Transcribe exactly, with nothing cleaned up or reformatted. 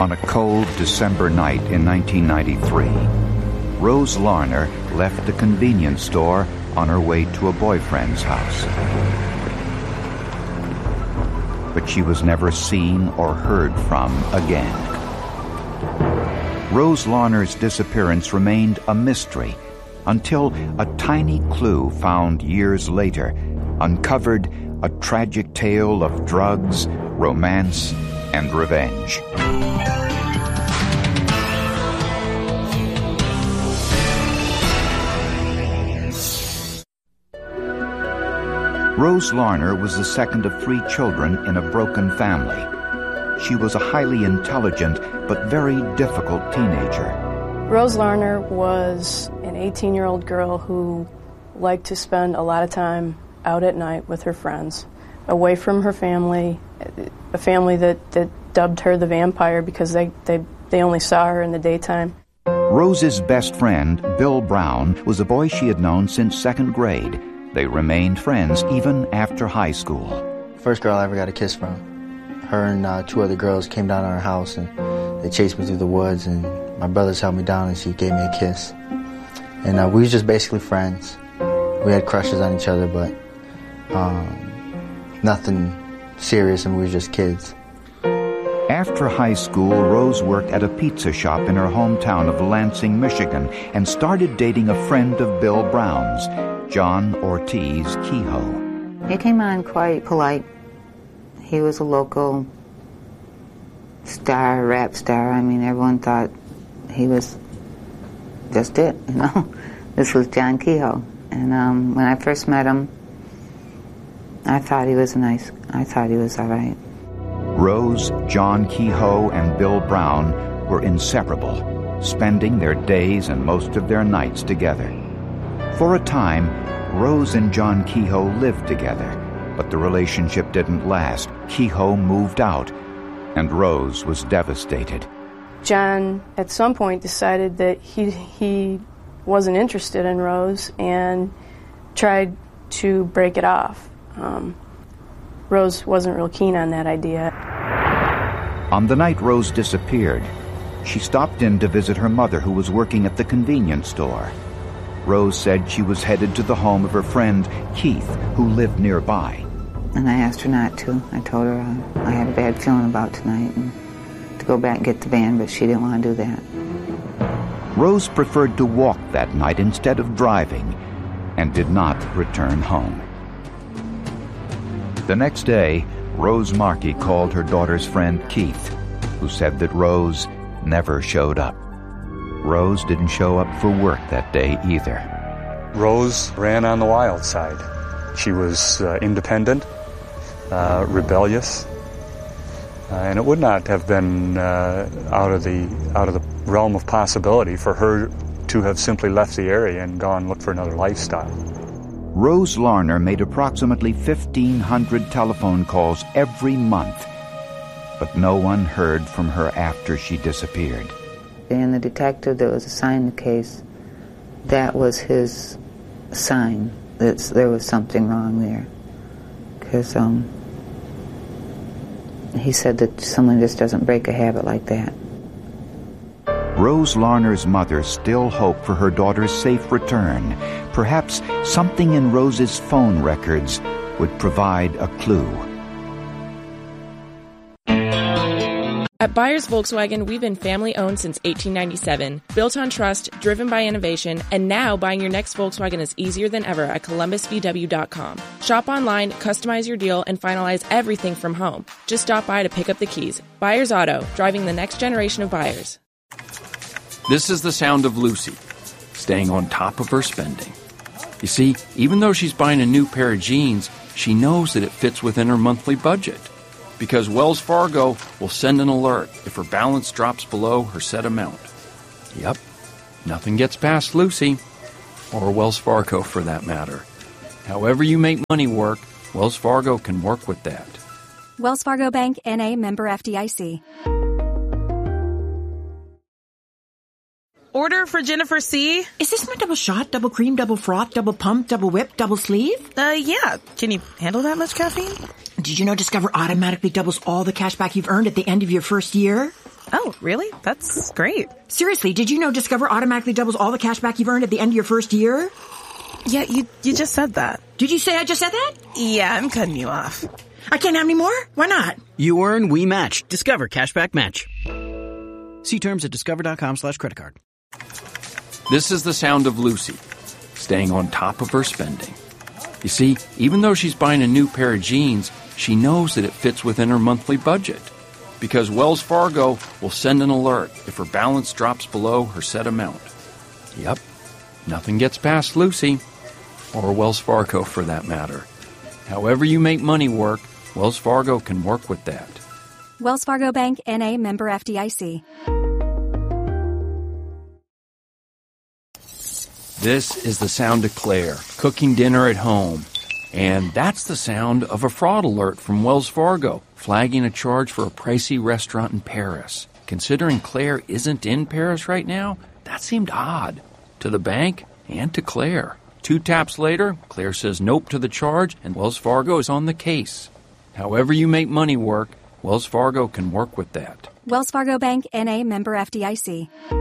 On a cold December night in nineteen ninety-three, Rose Larner left a convenience store on her way to a boyfriend's house. But she was never seen or heard from again. Rose Larner's disappearance remained a mystery until a tiny clue found years later uncovered a tragic tale of drugs, romance, and revenge. Rose Larner was the second of three children in a broken family. She was a highly intelligent but very difficult teenager. Rose Larner was an eighteen-year-old girl who liked to spend a lot of time out at night with her friends, away from her family, a family that, that dubbed her the vampire because they, they, they only saw her in the daytime. Rose's best friend, Bill Brown, was a boy she had known since second grade. They remained friends even after high school. First girl I ever got a kiss from. Her and uh, two other girls came down to our house and they chased me through the woods, and my brothers held me down and she gave me a kiss. And uh, we were just basically friends. We had crushes on each other, but um, nothing serious, and we were just kids. After high school, Rose worked at a pizza shop in her hometown of Lansing, Michigan, and started dating a friend of Bill Brown's, John Ortiz Kehoe. He came on quite polite. He was a local star, rap star. I mean, everyone thought he was just it, you know. This was John Kehoe. And um, when I first met him, I thought he was nice. I thought he was all right. Rose, John Kehoe, and Bill Brown were inseparable, spending their days and most of their nights together. For a time, Rose and John Kehoe lived together, but the relationship didn't last. Kehoe moved out, and Rose was devastated. John, at some point, decided that he, he wasn't interested in Rose and tried to break it off. Um, Rose wasn't real keen on that idea. On the night Rose disappeared, she stopped in to visit her mother, who was working at the convenience store. Rose said she was headed to the home of her friend, Keith, who lived nearby. And I asked her not to. I told her uh, I had a bad feeling about tonight and to go back and get the van, but she didn't want to do that. Rose preferred to walk that night instead of driving and did not return home. The next day, Rose Markey called her daughter's friend Keith, who said that Rose never showed up. Rose didn't show up for work that day either. Rose ran on the wild side. She was uh, independent, uh, rebellious, uh, and it would not have been uh, out of the out of the realm of possibility for her to have simply left the area and gone look for another lifestyle. Rose Larner made approximately fifteen hundred telephone calls every month, but no one heard from her after she disappeared. And the detective that was assigned the case, that was his sign that there was something wrong there. Because um, he said that someone just doesn't break a habit like that. Rose Larner's mother still hoped for her daughter's safe return. Perhaps something in Rose's phone records would provide a clue. At Byers Volkswagen, we've been family-owned since eighteen ninety-seven, built on trust, driven by innovation, and now buying your next Volkswagen is easier than ever at Columbus V W dot com. Shop online, customize your deal, and finalize everything from home. Just stop by to pick up the keys. Byers Auto, driving the next generation of buyers. This is the sound of Lucy, staying on top of her spending. You see, even though she's buying a new pair of jeans, she knows that it fits within her monthly budget. Because Wells Fargo will send an alert if her balance drops below her set amount. Yep, nothing gets past Lucy, or Wells Fargo for that matter. However you make money work, Wells Fargo can work with that. Wells Fargo Bank, N A, member F D I C. Order for Jennifer C. Is this my double shot, double cream, double froth, double pump, double whip, double sleeve? Uh, yeah. Can you handle that much caffeine? Did you know Discover automatically doubles all the cash back you've earned at the end of your first year? Oh, really? That's great. Seriously, did you know Discover automatically doubles all the cash back you've earned at the end of your first year? Yeah, you you just said that. Did you say I just said that? Yeah, I'm cutting you off. I can't have any more? Why not? You earn, we match. Discover Cashback Match. See terms at discover.com slash credit card. This is the sound of Lucy, staying on top of her spending. You see, even though she's buying a new pair of jeans, she knows that it fits within her monthly budget. Because Wells Fargo will send an alert if her balance drops below her set amount. Yep, nothing gets past Lucy, or Wells Fargo for that matter. However you make money work, Wells Fargo can work with that. Wells Fargo Bank, N A member F D I C. This is the sound of Claire, cooking dinner at home. And that's the sound of a fraud alert from Wells Fargo, flagging a charge for a pricey restaurant in Paris. Considering Claire isn't in Paris right now, that seemed odd. To the bank and to Claire. Two taps later, Claire says nope to the charge, and Wells Fargo is on the case. However you make money work, Wells Fargo can work with that. Wells Fargo Bank, N A member F D I C.